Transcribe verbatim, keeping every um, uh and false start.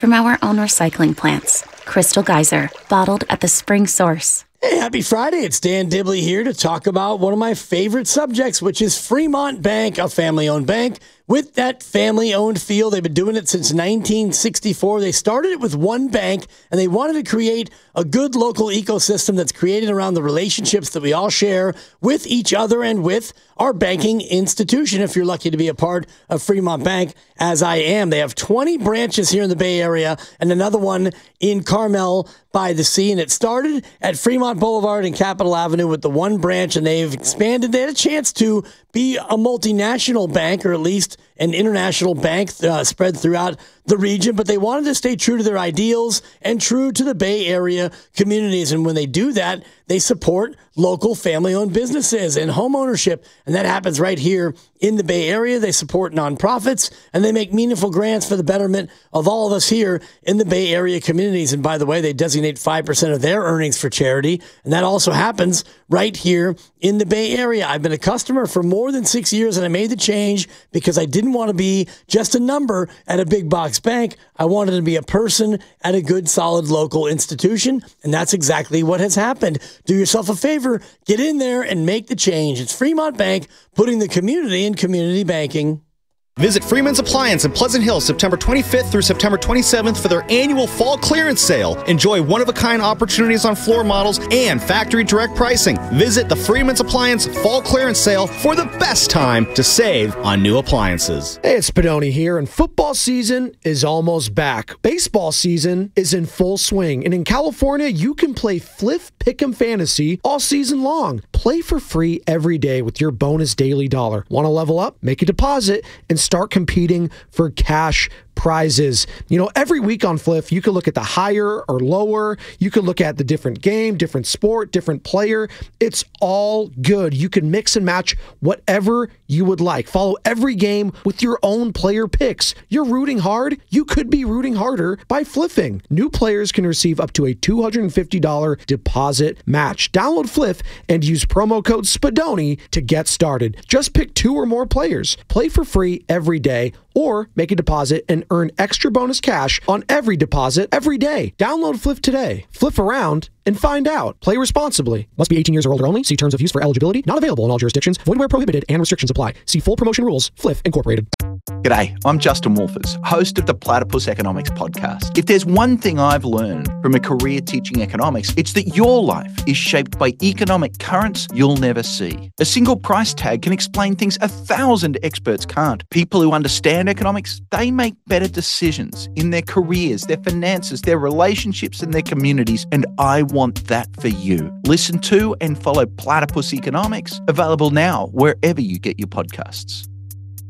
From our own recycling plants, Crystal Geyser, bottled at the spring source. Hey, happy Friday. It's Dan Dibley here to talk about one of my favorite subjects, which is Fremont Bank, a family-owned bank with that family-owned feel. They've been doing it since nineteen sixty-four. They started it with one bank, and they wanted to create a good local ecosystem that's created around the relationships that we all share with each other and with our banking institution. If you're lucky to be a part of Fremont Bank, as I am. They have twenty branches here in the Bay Area and another one in Carmel by the Sea. And it started at Fremont Boulevard and Capitol Avenue with the one branch, and they've expanded. They had a chance to be a multinational bank, or at least an international bank uh, spread throughout the region, but they wanted to stay true to their ideals and true to the Bay Area communities. And when they do that, they support local family-owned businesses and home ownership, and that happens right here in the Bay Area. They support nonprofits, and they make meaningful grants for the betterment of all of us here in the Bay Area communities. And by the way, they designate five percent of their earnings for charity, and that also happens right here in the Bay Area. I've been a customer for more than six years, and I made the change because I didn't want to be just a number at a big box bank. I wanted to be a person at a good, solid local institution, and that's exactly what has happened. Do yourself a favor, get in there and make the change. It's Fremont Bank, putting the community in community banking. Visit Freeman's Appliance in Pleasant Hill September twenty-fifth through September twenty-seventh for their annual fall clearance sale. Enjoy one-of-a-kind opportunities on floor models and factory direct pricing. Visit the Freeman's Appliance fall clearance sale for the best time to save on new appliances. Hey, it's Spadoni here, and football season is almost back. Baseball season is in full swing, and in California, you can play Fliff Pick'em Fantasy all season long. Play for free every day with your bonus daily dollar. Want to level up? Make a deposit and start competing for cash prizes. You know, every week on Fliff, you can look at the higher or lower. You can look at the different game, different sport, different player. It's all good. You can mix and match whatever you would like. Follow every game with your own player picks. You're rooting hard. You could be rooting harder by fliffing. New players can receive up to a two hundred fifty dollars deposit match. Download Fliff and use promo code Spadoni to get started. Just pick two or more players. Play for free every day, or make a deposit and earn extra bonus cash on every deposit every day. Download Fliff today. Fliff around and find out. Play responsibly. Must be eighteen years or older only. See terms of use for eligibility. Not available in all jurisdictions. Void where prohibited and restrictions apply. See full promotion rules. Fliff Incorporated. G'day, I'm Justin Wolfers, host of the Platypus Economics podcast. If there's one thing I've learned from a career teaching economics, it's that your life is shaped by economic currents you'll never see. A single price tag can explain things a thousand experts can't. People who understand economics, they make better decisions in their careers, their finances, their relationships, and their communities, and I want that for you. Listen to and follow Platypus Economics, available now wherever you get your podcasts.